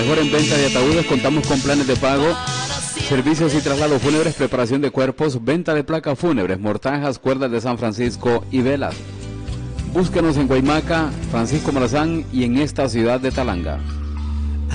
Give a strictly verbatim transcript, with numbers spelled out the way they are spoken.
Mejor en venta de ataúdes, contamos con planes de pago, servicios y traslados fúnebres, preparación de cuerpos, venta de placas fúnebres, mortajas, cuerdas de San Francisco y velas. Búsquenos en Guaymaca, Francisco Morazán y en esta ciudad de Talanga.